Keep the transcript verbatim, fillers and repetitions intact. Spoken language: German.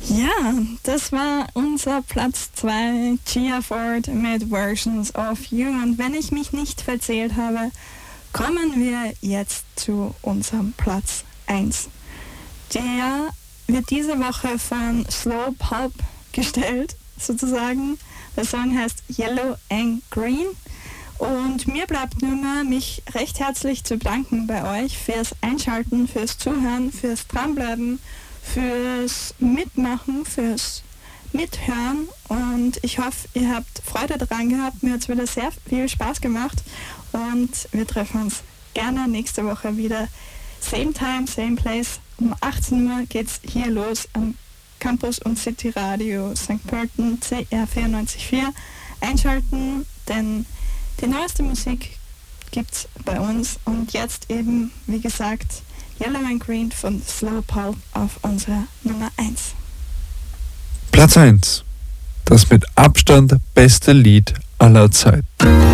Ja, das war unser Platz zwei, Gia Ford mit Versions of You. Und wenn ich mich nicht verzählt habe, kommen wir jetzt zu unserem Platz eins. Der wird diese Woche von Slow Pulp gestellt, sozusagen. Der Song heißt Yellow and Green. Und mir bleibt nur mehr, mich recht herzlich zu bedanken bei euch fürs Einschalten, fürs Zuhören, fürs Dranbleiben, fürs Mitmachen, fürs Mithören. Und ich hoffe, ihr habt Freude daran gehabt. Mir hat es wieder sehr viel Spaß gemacht. Und wir treffen uns gerne nächste Woche wieder. Same time, same place. Um achtzehn Uhr geht's hier los am Campus und City Radio Sankt Pölten C R vierundneunzig Komma vier. Einschalten, denn die neueste Musik gibt's bei uns. Und jetzt eben, wie gesagt, Yellow and Green von Slow Pulp auf unserer Nummer eins. Platz eins. Das mit Abstand beste Lied aller Zeiten.